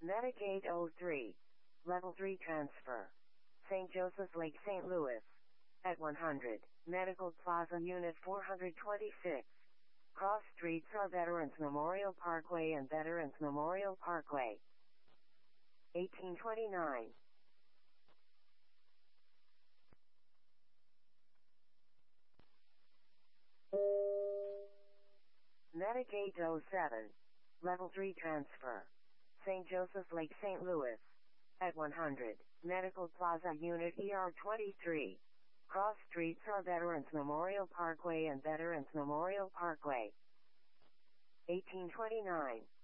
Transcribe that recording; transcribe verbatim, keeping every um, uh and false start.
Medicaid oh three. Level three transfer. Saint Joseph's Lake, Saint Louis. At one hundred. Medical Plaza Unit four twenty-six. Cross streets are Veterans Memorial Parkway and Veterans Memorial Parkway. eighteen twenty-nine. Medicaid oh seven. Level three transfer. Saint Joseph's Lake, Saint Louis. At one hundred. Medical Plaza Unit E R twenty-three. Cross streets are Veterans Memorial Parkway and Veterans Memorial Parkway. eighteen twenty-nine.